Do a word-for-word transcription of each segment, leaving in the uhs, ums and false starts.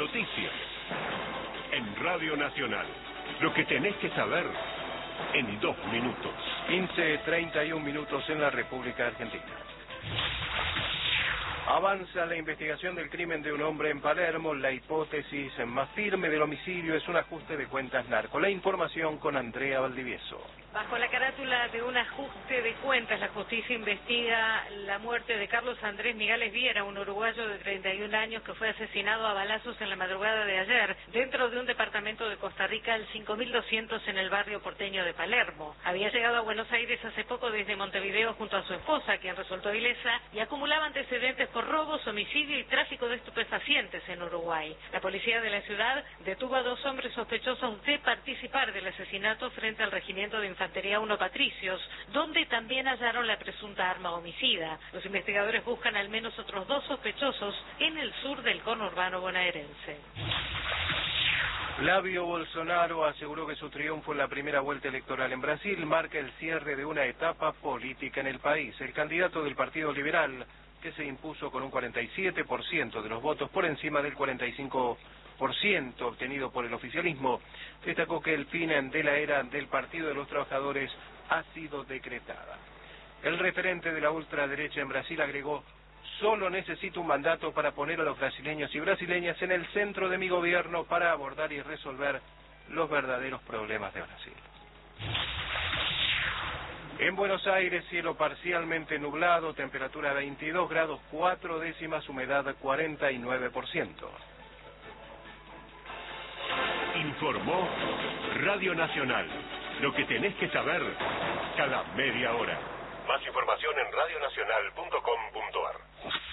noticias. En Radio Nacional. Lo que tenés que saber en dos minutos. quince treinta y un minutos en la República Argentina. Avanza la investigación del crimen de un hombre en Palermo. La hipótesis más firme del homicidio es un ajuste de cuentas narco. La información con Andrea Valdivieso. Bajo la carátula de un ajuste de cuentas, la justicia investiga la muerte de Carlos Andrés Migales Viera, un uruguayo de treinta y un años que fue asesinado a balazos en la madrugada de ayer dentro de un departamento de Costa Rica, el cinco mil doscientos, en el barrio porteño de Palermo. Había llegado a Buenos Aires hace poco desde Montevideo junto a su esposa, quien resultó ilesa, y acumulaba antecedentes por robos, homicidio y tráfico de estupefacientes en Uruguay. La policía de la ciudad detuvo a dos hombres sospechosos de participar del asesinato frente al regimiento de Infantería uno Patricios, donde también hallaron la presunta arma homicida. Los investigadores buscan al menos otros dos sospechosos en el sur del conurbano bonaerense. Flavio Bolsonaro aseguró que su triunfo en la primera vuelta electoral en Brasil marca el cierre de una etapa política en el país. El candidato del Partido Liberal, que se impuso con un cuarenta y siete por ciento de los votos por encima del cuarenta y cinco por ciento obtenido por el oficialismo, destacó que el fin de la era del Partido de los Trabajadores ha sido decretada. El referente de la ultraderecha en Brasil agregó: solo necesito un mandato para poner a los brasileños y brasileñas en el centro de mi gobierno para abordar y resolver los verdaderos problemas de Brasil. En Buenos Aires, cielo parcialmente nublado, temperatura veintidós grados cuatro décimas, humedad cuarenta y nueve por ciento. Informó Radio Nacional. Lo que tenés que saber cada media hora. Más información en radio nacional punto com punto ar.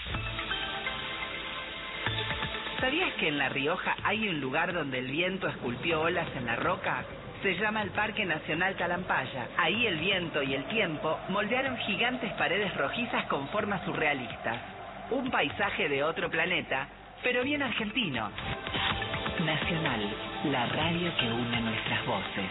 ¿Sabías que en La Rioja hay un lugar donde el viento esculpió olas en la roca? Se llama el Parque Nacional Talampaya. Ahí el viento y el tiempo moldearon gigantes paredes rojizas con formas surrealistas. Un paisaje de otro planeta, pero bien argentino. Nacional, la radio que une nuestras voces.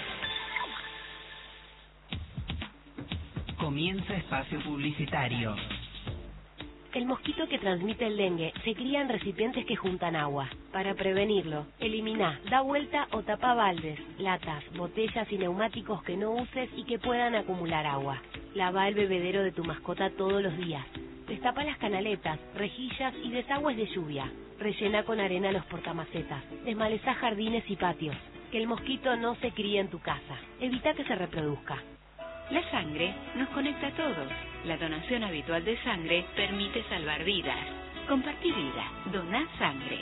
Comienza espacio publicitario. El mosquito que transmite el dengue se cría en recipientes que juntan agua. Para prevenirlo, elimina, da vuelta o tapa baldes, latas, botellas y neumáticos que no uses y que puedan acumular agua. Lava el bebedero de tu mascota todos los días. Destapa las canaletas, rejillas y desagües de lluvia. Rellena con arena los portamacetas. Desmaleza jardines y patios. Que el mosquito no se críe en tu casa. Evita que se reproduzca. La sangre nos conecta a todos. La donación habitual de sangre permite salvar vidas. Compartí vida. Doná sangre.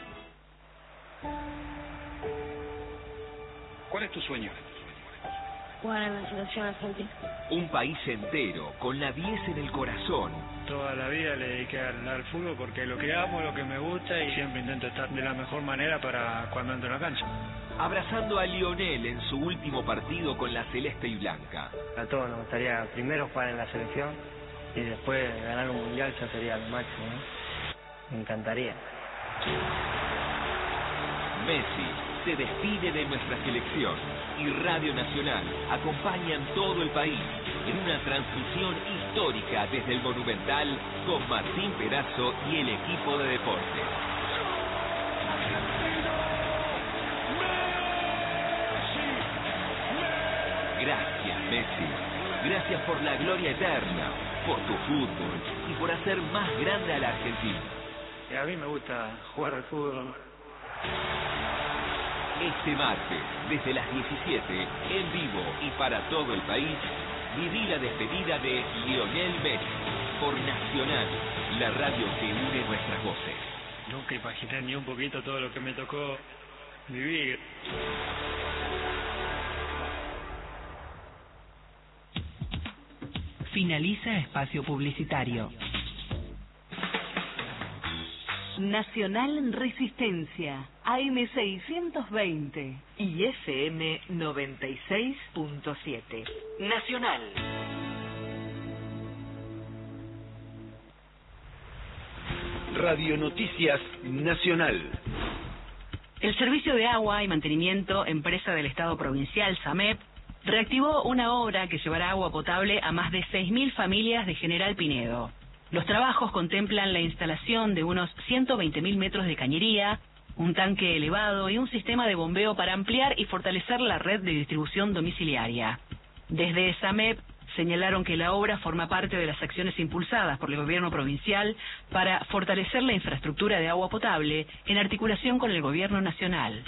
¿Cuál es tu sueño? Jugar en la selección argentina. Un país entero, con la diez en el corazón. Toda la vida le dediqué al, al fútbol porque lo que amo, lo que me gusta, y siempre intento estar de la mejor manera para cuando entro a la cancha. Abrazando a Lionel en su último partido con la celeste y blanca. A todos nos gustaría primero jugar en la selección y después ganar un mundial, ya sería lo máximo, ¿no? Me encantaría. Messi se despide de nuestra selección y Radio Nacional acompaña en todo el país en una transmisión histórica desde el Monumental con Martín Perazo y el equipo de deportes. Gracias, Messi. Gracias por la gloria eterna, por tu fútbol y por hacer más grande a la Argentina. Y a mí me gusta jugar al fútbol. Este martes, desde las diecisiete, en vivo y para todo el país, viví la despedida de Lionel Messi por Nacional, la radio que une nuestras voces. Nunca imaginé ni un poquito todo lo que me tocó vivir. Finaliza espacio publicitario. Nacional Resistencia, A M seiscientos veinte y F M noventa y seis punto siete. Nacional. Radio Noticias Nacional. El Servicio de Agua y Mantenimiento, empresa del Estado Provincial, SAMEP, reactivó una obra que llevará agua potable a más de seis mil familias de General Pinedo. Los trabajos contemplan la instalación de unos ciento veinte mil metros de cañería, un tanque elevado y un sistema de bombeo para ampliar y fortalecer la red de distribución domiciliaria. Desde SAMEP señalaron que la obra forma parte de las acciones impulsadas por el gobierno provincial para fortalecer la infraestructura de agua potable en articulación con el gobierno nacional.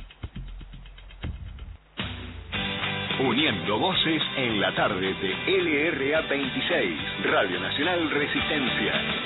Uniendo voces en la tarde de L R A veintiséis, Radio Nacional Resistencia.